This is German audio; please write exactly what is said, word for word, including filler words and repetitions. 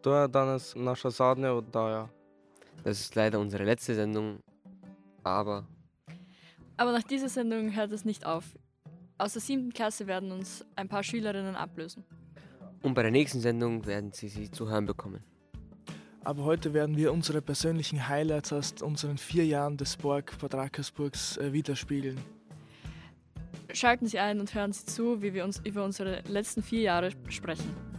То е danas наша задня отдая. Das ist leider unsere letzte Sendung, aber Aber nach dieser Sendung hört es nicht auf. Aus der siebten Klasse werden uns ein paar Schülerinnen ablösen. und bei der nächsten Sendung werden Sie sie zu hören bekommen. Aber heute werden wir unsere persönlichen Highlights aus unseren vier Jahren des Borg Bad Rackersburgs äh, widerspiegeln. Schalten Sie ein und hören Sie zu, wie wir uns über unsere letzten vier Jahre sprechen.